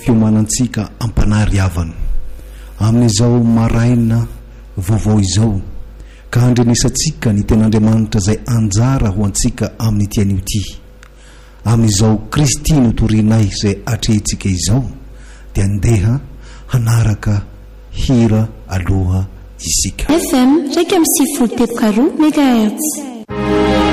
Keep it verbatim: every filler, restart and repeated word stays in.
fiomanantsika ampanary havana amin'izao maraina vaovao izao ka handrenesantsika ny ten'Andriamanitra izay anjara ho antsika amin'ny tian'io ty amin'izao Kristy no torinay izay atrehintsika izao dia andeha hanaraka hira aloha isika. F M iraika amby sivifolo teboka roa megahertz.